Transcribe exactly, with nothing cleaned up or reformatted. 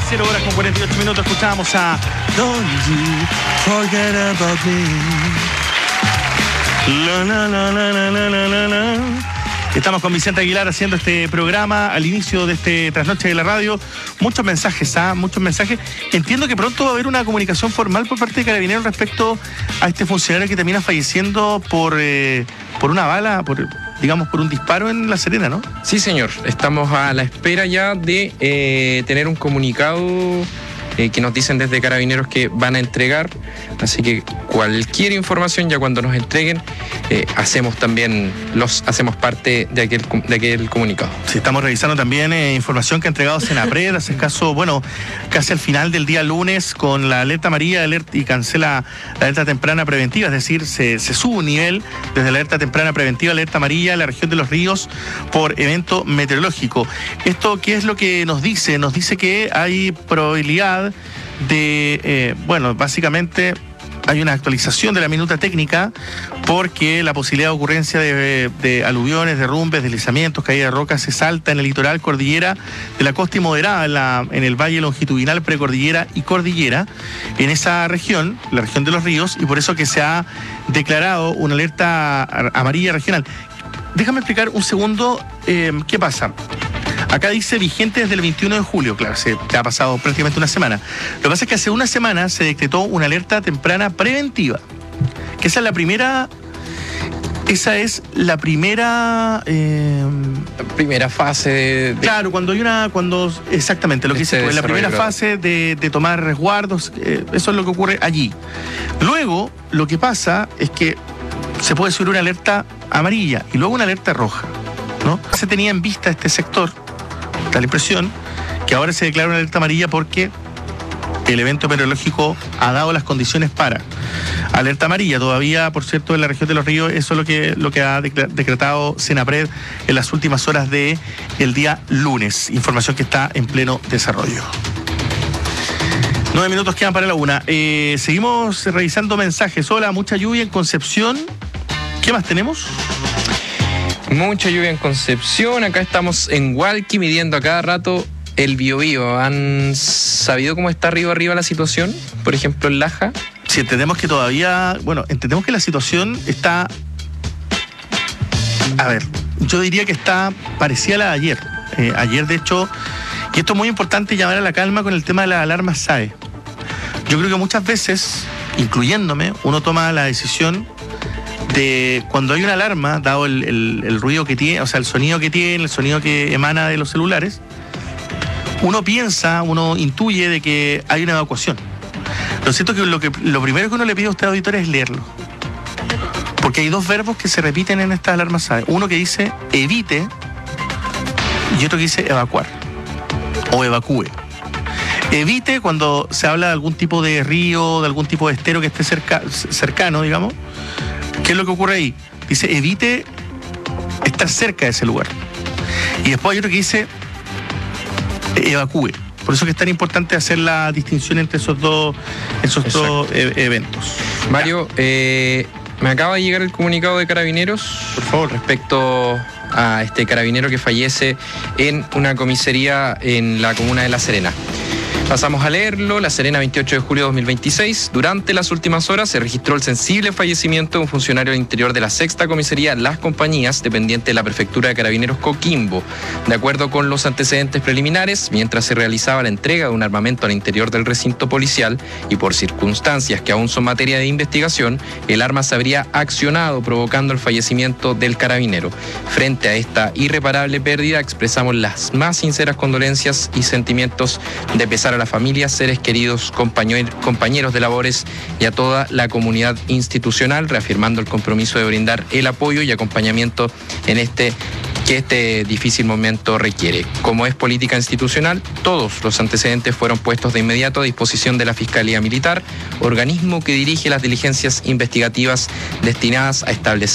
cero horas con cuarenta y ocho minutos escuchábamos a Don't You Forget About Me. La, la, la, la, la, la, la, la. Estamos con Vicente Aguilar haciendo este programa al inicio de este trasnoche de la radio. Muchos mensajes, ¿ah? Muchos mensajes. Entiendo que pronto va a haber una comunicación formal por parte de Carabineros respecto a este funcionario que termina falleciendo por, eh, por una bala, por, digamos, por un disparo en La Serena, ¿no? Sí, señor. Estamos a la espera ya de eh, tener un comunicado eh, que nos dicen desde Carabineros que van a entregar. Así que cualquier información, ya cuando nos entreguen, eh, hacemos también, los hacemos parte de aquel, de aquel comunicado. Sí, estamos revisando también eh, información que ha entregado Senapred hace escaso, bueno, casi al final del día lunes, con la alerta amarilla alerta, y cancela la alerta temprana preventiva, es decir, se, se sube un nivel desde la alerta temprana preventiva a la alerta amarilla en la región de Los Ríos por evento meteorológico. ¿Esto qué es lo que nos dice? Nos dice que hay probabilidad de, eh, bueno, básicamente hay una actualización de la minuta técnica porque la posibilidad de ocurrencia de, de aluviones, derrumbes, deslizamientos, caída de rocas es alta en el litoral, cordillera de la costa y moderada en, la, en el valle longitudinal, precordillera y cordillera, en esa región, la región de Los Ríos, y por eso que se ha declarado una alerta amarilla regional. Déjame explicar un segundo eh, qué pasa. Acá dice vigente desde el veintiuno de julio, claro, se ha pasado prácticamente una semana. Lo que pasa es que hace una semana se decretó una alerta temprana preventiva, que esa es la primera, esa es la primera... Eh, la primera fase de, de... Claro, cuando hay una, cuando, exactamente, lo que dice, la primera fase de, de tomar resguardos, eh, eso es lo que ocurre allí. Luego, lo que pasa es que se puede subir una alerta amarilla y luego una alerta roja, ¿no? Se tenía en vista este sector, da la impresión que ahora se declara una alerta amarilla porque el evento meteorológico ha dado las condiciones para alerta amarilla. Todavía, por cierto, en la región de Los Ríos, eso es lo que, lo que ha decretado Senapred en las últimas horas del día lunes. Información que está en pleno desarrollo. Nueve minutos quedan para la una. Eh, seguimos revisando mensajes. Hola, mucha lluvia en Concepción. ¿Qué más tenemos? Mucha lluvia en Concepción. Acá estamos en Hualqui midiendo a cada rato el Biobío. ¿Han sabido cómo está arriba arriba la situación? Por ejemplo, en Laja. Sí, entendemos que todavía... Bueno, entendemos que la situación está... A ver, yo diría que está parecida a la de ayer. Eh, ayer, de hecho... Y esto es muy importante, llamar a la calma con el tema de las alarmas S A E. Yo creo que muchas veces, incluyéndome, uno toma la decisión de cuando hay una alarma, dado el, el, el ruido que tiene, o sea, el sonido que tiene, el sonido que emana de los celulares, uno piensa, uno intuye de que hay una evacuación. Lo cierto es que lo, que lo primero que uno le pide a usted, auditor, es leerlo. Porque hay dos verbos que se repiten en estas alarmas S A E. Uno que dice evite y otro que dice evacuar o evacúe. Evite cuando se habla de algún tipo de río, de algún tipo de estero que esté cerca, cercano, digamos. ¿Qué es lo que ocurre ahí? Dice, evite estar cerca de ese lugar. Y después hay otro que dice, evacúe. Por eso que es tan importante hacer la distinción entre esos dos, esos dos e- eventos. Mario, eh, me acaba de llegar el comunicado de Carabineros, por favor, respecto a este carabinero que fallece en una comisaría en la comuna de La Serena. Pasamos a leerlo. La Serena, veintiocho de julio de dos mil veintiséis. Durante las últimas horas se registró el sensible fallecimiento de un funcionario del interior de la sexta comisaría Las Compañías, dependiente de la prefectura de Carabineros Coquimbo. De acuerdo con los antecedentes preliminares, mientras se realizaba la entrega de un armamento al interior del recinto policial y por circunstancias que aún son materia de investigación, el arma se habría accionado provocando el fallecimiento del carabinero. Frente a esta irreparable pérdida, expresamos las más sinceras condolencias y sentimientos de pesar a la familia, seres queridos, compañeros, compañeros de labores y a toda la comunidad institucional, reafirmando el compromiso de brindar el apoyo y acompañamiento en este que este difícil momento requiere. Como es política institucional, todos los antecedentes fueron puestos de inmediato a disposición de la Fiscalía Militar, organismo que dirige las diligencias investigativas destinadas a establecer